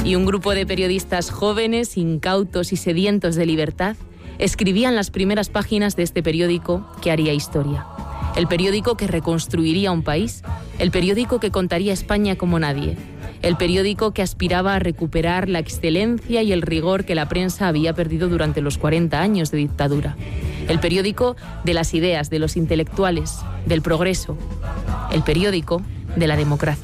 Y un grupo de periodistas jóvenes, incautos y sedientos de libertad escribían las primeras páginas de este periódico que haría historia. El periódico que reconstruiría un país, el periódico que contaría España como nadie, el periódico que aspiraba a recuperar la excelencia y el rigor que la prensa había perdido durante los 40 años de dictadura. El periódico de las ideas, de los intelectuales, del progreso. El periódico de la democracia.